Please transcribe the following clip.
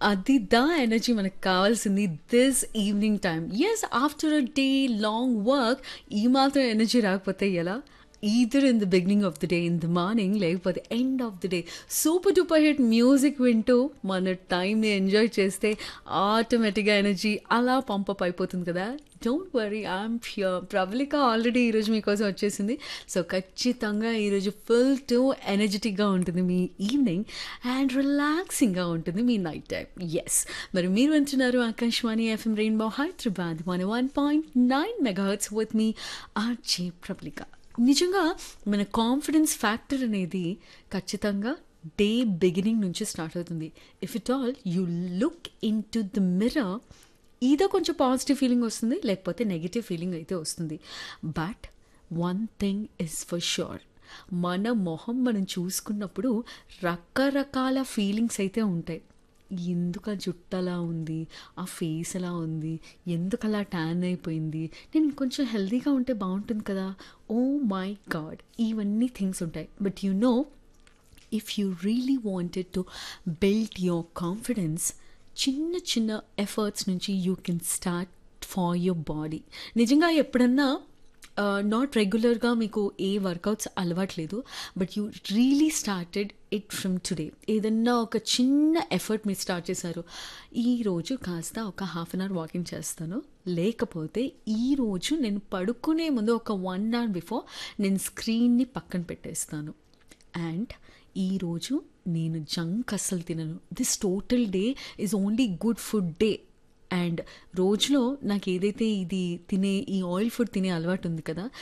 అది ఎనర్జీ మనకు కావాల్సింది this evening time. Yes, after a day long work ఈ మాత్రం ఎనర్జీ రాకపోతే ఎలా? Either in the beginning of the day, in the morning, లేకపోతే end of the day super duper hit music వింటూ మన టైంని ఎంజాయ్ చేస్తే ఆటోమేటిక్గా ఎనర్జీ అలా పంపప్ అయిపోతుంది కదా. Don't worry, I'm హ్యూర్. Prabalika already ఈరోజు మీకోసం వచ్చేసింది. సో ఖచ్చితంగా ఈరోజు ఫుల్ టు ఎనర్జెటిక్గా ఉంటుంది మీ ఈవినింగ్ అండ్ రిలాక్సింగ్గా ఉంటుంది మీ నైట్ టైం. ఎస్, మరి మీరు వింటున్నారు Akashvani FM rainbow Hyderabad 101.9 megahertz with me RJ Prabalika. నిజంగా మన కాన్ఫిడెన్స్ ఫ్యాక్టర్ అనేది ఖచ్చితంగా డే బిగినింగ్ నుంచి స్టార్ట్ అవుతుంది. If it all you look in to the mirror, ఏదో కొంచెం పాజిటివ్ ఫీలింగ్ వస్తుంది, లేకపోతే నెగిటివ్ ఫీలింగ్ అయితే వస్తుంది. But one thing is for sure, మన మొహం మనం చూసుకున్నప్పుడు రకరకాల ఫీలింగ్స్ అయితే ఉంటాయి. ఎందుకు ఆ జుట్టు అలా ఉంది, ఆ ఫేస్ అలా ఉంది, ఎందుకు అలా ట్యాన్ అయిపోయింది, నేను కొంచెం హెల్తీగా ఉంటే బాగుంటుంది కదా, ఓ మై గాడ్, ఇవన్నీ థింగ్స్ ఉంటాయి. But you know, if you really wanted to build your confidence, చిన్న చిన్న ఎఫర్ట్స్ నుంచి you can start far your body. నిజంగా ఎప్పుడన్నా నాట్ రెగ్యులర్గా మీకు ఏ వర్కౌట్స్ అలవాట్లేదు, but you really started it from today. ఏదన్నా ఒక చిన్న ఎఫర్ట్ మీరు స్టార్ట్ చేశారు, ఈరోజు కాస్త ఒక హాఫ్ అన్ అవర్ వాకింగ్ చేస్తాను, లేకపోతే ఈరోజు నేను పడుకునే ముందు ఒక 1 hour బిఫోర్ నేను స్క్రీన్ని పక్కన పెట్టేస్తాను, అండ్ ఈరోజు నేను జంక్ అస్సలు తినను. This total day is only good food day. And రోజులో నాకు ఏదైతే ఈ ఆయిల్ ఫుడ్ తినే అలవాటు ఉంది కదా,